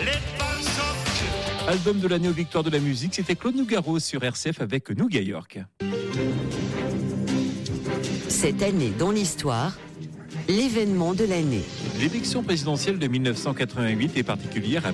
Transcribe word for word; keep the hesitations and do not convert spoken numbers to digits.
Album de l'année aux Victoires de la musique, c'était Claude Nougaro sur R C F avec Nougat York. Cette année dans l'histoire, l'événement de l'année. L'élection présidentielle de mille neuf cent quatre-vingt-huit est particulière